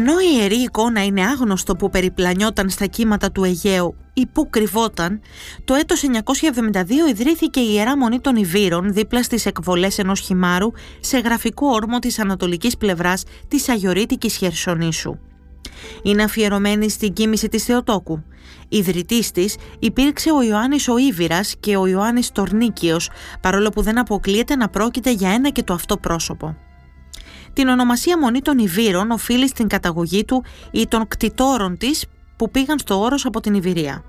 Ενώ η ιερή εικόνα είναι άγνωστο που περιπλανιόταν στα κύματα του Αιγαίου ή που κρυβόταν, το έτος 972 ιδρύθηκε η Ιερά Μονή των Ιβύρων δίπλα στις εκβολές ενός χυμάρου σε γραφικό όρμο της ανατολικής πλευράς της Αγιορείτικης Χερσονήσου. Είναι αφιερωμένη στην κοίμηση της Θεοτόκου. Ιδρυτής της υπήρξε ο Ιωάννης ο Ήβυρας και ο Ιωάννης Τορνίκιος, παρόλο που δεν αποκλείεται να πρόκειται για ένα και το αυτό πρόσωπο. Την ονομασία Μονή των Ιβύρων οφείλει στην καταγωγή του ή των κτητόρων της που πήγαν στο Όρος από την Ιβυρία.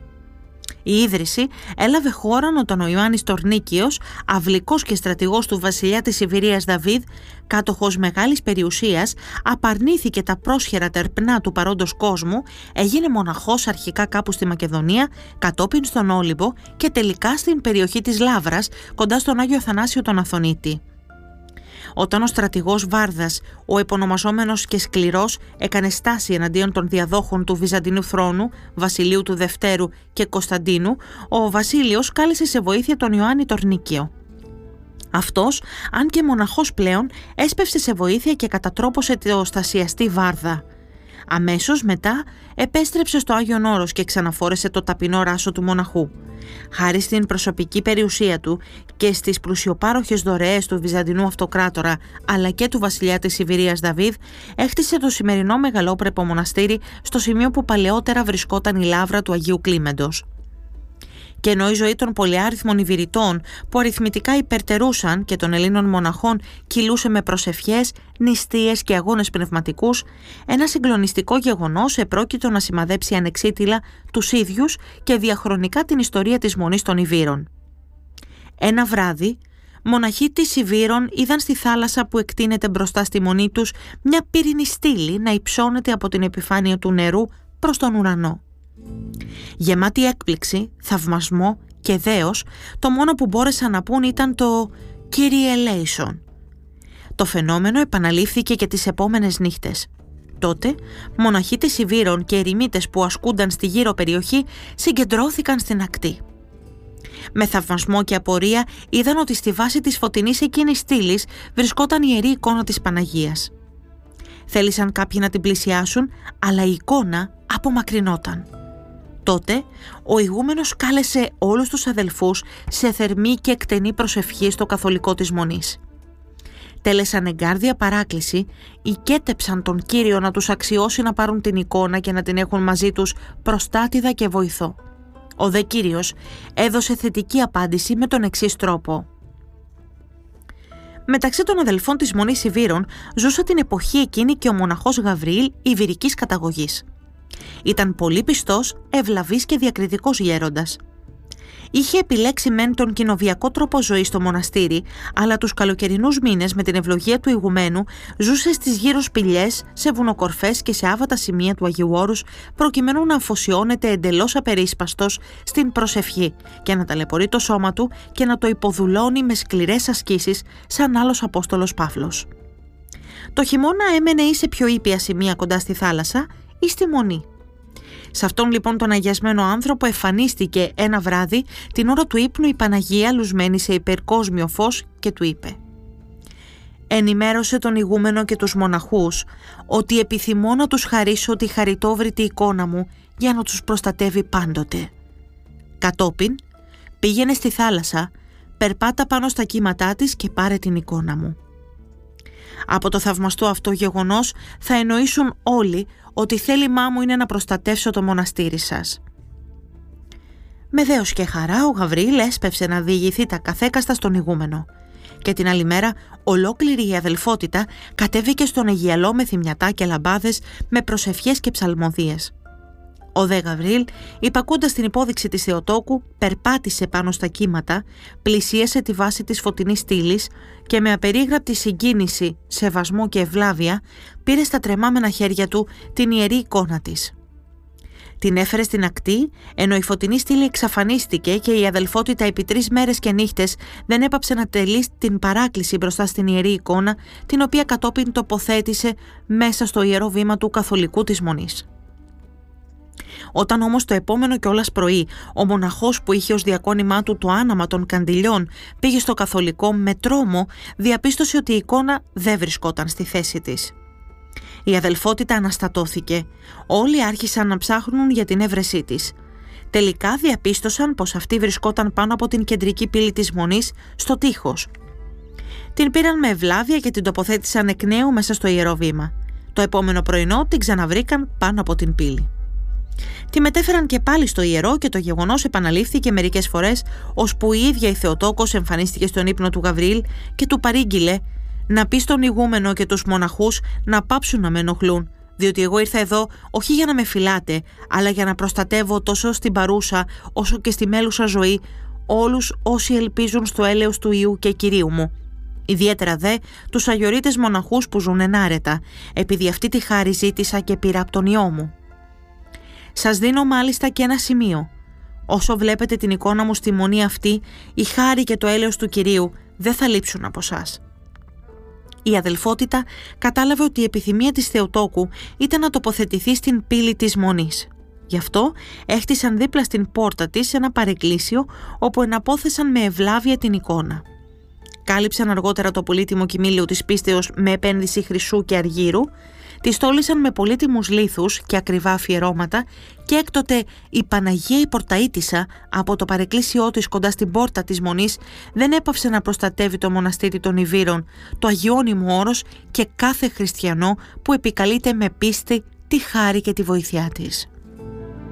Η ίδρυση έλαβε χώρα όταν ο Ιωάννης Τορνίκιος, αυλικός και στρατηγός του βασιλιά της Ιβυρίας Δαβίδ, κάτοχος μεγάλης περιουσίας, απαρνήθηκε τα πρόσχερα τερπνά του παρόντος κόσμου, έγινε μοναχός αρχικά κάπου στη Μακεδονία, κατόπιν στον Όλυμπο και τελικά στην περιοχή της Λάβρας, κοντά στον Άγιο Αθανάσιο τον Αθωνίτη. Όταν ο στρατηγός Βάρδας, ο επωνομαζόμενος και σκληρός, έκανε στάση εναντίον των διαδόχων του Βυζαντινού θρόνου, Βασιλείου του Δευτέρου και Κωνσταντίνου, ο Βασίλειος κάλεσε σε βοήθεια τον Ιωάννη Τορνίκιο. Αυτός, αν και μοναχός πλέον, έσπευσε σε βοήθεια και κατατρόπωσε το στασιαστή Βάρδα. Αμέσως μετά επέστρεψε στο Άγιον Όρος και ξαναφόρεσε το ταπεινό ράσο του μοναχού. Χάρη στην προσωπική περιουσία του και στις πλουσιοπάροχες δωρεές του Βυζαντινού Αυτοκράτορα αλλά και του βασιλιά της Ιβυρίας Δαβίδ, έχτισε το σημερινό μεγαλόπρεπο μοναστήρι στο σημείο που παλαιότερα βρισκόταν η λάβρα του Αγίου Κλίμεντος. Και ενώ η ζωή των πολυάριθμων Ιβηρητών που αριθμητικά υπερτερούσαν και των Ελλήνων μοναχών κυλούσε με προσευχές, νηστείες και αγώνες πνευματικούς, ένα συγκλονιστικό γεγονός επρόκειτο να σημαδέψει ανεξίτηλα τους ίδιους και διαχρονικά την ιστορία της Μονής των Ιβύρων. Ένα βράδυ, μοναχοί της Ιβύρων είδαν στη θάλασσα που εκτείνεται μπροστά στη μονή τους μια πύρινη στήλη να υψώνεται από την επιφάνεια του νερού προς τον ουρανό. Γεμάτη έκπληξη, θαυμασμό και δέος, το μόνο που μπόρεσαν να πούν ήταν το «Kyrie eleison». Το φαινόμενο επαναλήφθηκε και τις επόμενες νύχτες. Τότε, μοναχοί της Ιβύρων και ερημίτες που ασκούνταν στη γύρω περιοχή συγκεντρώθηκαν στην ακτή. Με θαυμασμό και απορία είδαν ότι στη βάση της φωτεινής εκείνης στήλης βρισκόταν η ιερή εικόνα της Παναγίας. Θέλησαν κάποιοι να την πλησιάσουν, αλλά η εικόνα απομακρυνόταν. Τότε, ο ηγούμενος κάλεσε όλους τους αδελφούς σε θερμή και εκτενή προσευχή στο καθολικό της Μονής. Τέλεσαν εγκάρδια παράκληση, οικέτεψαν τον Κύριο να τους αξιώσει να πάρουν την εικόνα και να την έχουν μαζί τους προστάτηδα και βοηθό. Ο δε Κύριος έδωσε θετική απάντηση με τον εξής τρόπο. Μεταξύ των αδελφών της Μονής Ιβύρων ζούσε την εποχή εκείνη και ο μοναχός Γαβριήλ ιβηρικής καταγωγής. Ήταν πολύ πιστός, ευλαβής και διακριτικός γέροντας. Είχε επιλέξει μεν τον κοινοβιακό τρόπο ζωής στο μοναστήρι, αλλά τους καλοκαιρινούς μήνες με την ευλογία του ηγουμένου ζούσε στις γύρω σπηλιές, σε βουνοκορφές και σε άβατα σημεία του Αγίου Όρους, προκειμένου να αφοσιώνεται εντελώς απερίσπαστος στην προσευχή και να ταλαιπωρεί το σώμα του και να το υποδουλώνει με σκληρές ασκήσεις σαν άλλος Απόστολος Παύλος. Το χειμώνα έμενε ή σε πιο ήπια σημεία κοντά στη θάλασσα ή στη Μονή. Σε αυτόν λοιπόν τον αγιασμένο άνθρωπο εμφανίστηκε ένα βράδυ την ώρα του ύπνου η Παναγία λουσμένη σε υπερκόσμιο φως και του είπε: «Ενημέρωσε τον ηγούμενο και τους μοναχούς ότι επιθυμώ να τους χαρίσω τη χαριτόβρητη εικόνα μου για να τους προστατεύει πάντοτε. Κατόπιν πήγαινε στη θάλασσα, περπάτα πάνω στα κύματά της και πάρε την εικόνα μου». Από το θαυμαστό αυτό γεγονός θα εννοήσουν όλοι ότι θέλημά μου είναι να προστατεύσω το μοναστήρι σας. Με δέος και χαρά ο Γαβριήλ έσπευσε να διηγηθεί τα καθέκαστα στον ηγούμενο και την άλλη μέρα ολόκληρη η αδελφότητα κατέβηκε στον Αιγιαλό με θυμιατά και λαμπάδες, με προσευχές και ψαλμοδίες. Ο δε Γαβριήλ, υπακούντας την υπόδειξη της Θεοτόκου, περπάτησε πάνω στα κύματα, πλησίασε τη βάση της φωτεινής στήλης και με απερίγραπτη συγκίνηση, σεβασμό και ευλάβεια πήρε στα τρεμάμενα χέρια του την ιερή εικόνα της. Την έφερε στην ακτή, ενώ η φωτεινή στήλη εξαφανίστηκε και η αδελφότητα επί 3 μέρες και νύχτες δεν έπαψε να τελεί την παράκληση μπροστά στην ιερή εικόνα, την οποία κατόπιν τοποθέτησε μέσα στο ιερό βήμα του καθολικού της Μονής. Όταν όμως το επόμενο κιόλας πρωί ο μοναχός που είχε ως διακόνημά του το άναμα των καντιλιών πήγε στο καθολικό με τρόμο, διαπίστωσε ότι η εικόνα δεν βρισκόταν στη θέση της. Η αδελφότητα αναστατώθηκε. Όλοι άρχισαν να ψάχνουν για την έβρεσή της. Τελικά διαπίστωσαν πως αυτή βρισκόταν πάνω από την κεντρική πύλη της Μονής, στο τείχος. Την πήραν με ευλάβεια και την τοποθέτησαν εκ νέου μέσα στο ιερό βήμα. Το επόμενο πρωινό την ξαναβρήκαν πάνω από την πύλη. Τη μετέφεραν και πάλι στο ιερό και το γεγονός επαναλήφθηκε μερικές φορές, ώσπου η ίδια η Θεοτόκος εμφανίστηκε στον ύπνο του Γαβριήλ και του παρήγγειλε να πει στον ηγούμενο και τους μοναχούς να πάψουν να με ενοχλούν, διότι εγώ ήρθα εδώ όχι για να με φυλάτε, αλλά για να προστατεύω τόσο στην παρούσα όσο και στη μέλουσα ζωή όλους όσοι ελπίζουν στο έλεος του Υιού και Κυρίου μου. Ιδιαίτερα δε τους αγιορείτες μοναχούς που ζουν ενάρετα, επειδή αυτή τη χάρη ζήτησα και πήρα από τον Υιό μου. Σας δίνω μάλιστα και ένα σημείο. Όσο βλέπετε την εικόνα μου στη μονή αυτή, η χάρη και το έλεος του Κυρίου δεν θα λείψουν από σας. Η αδελφότητα κατάλαβε ότι η επιθυμία της Θεοτόκου ήταν να τοποθετηθεί στην πύλη της Μονής. Γι' αυτό έχτισαν δίπλα στην πόρτα της ένα παρεκκλήσιο όπου εναπόθεσαν με ευλάβεια την εικόνα. Κάλυψαν αργότερα το πολύτιμο κοιμήλιο της πίστεως με επένδυση χρυσού και αργύρου, τη στόλισαν με πολύτιμους λίθους και ακριβά αφιερώματα και έκτοτε η Παναγία η Πορταΐτισσα από το παρεκκλήσιό της κοντά στην πόρτα της Μονής δεν έπαυσε να προστατεύει το μοναστήρι των Ιβύρων, το αγιώνυμο όρος και κάθε χριστιανό που επικαλείται με πίστη τη χάρη και τη βοήθειά της.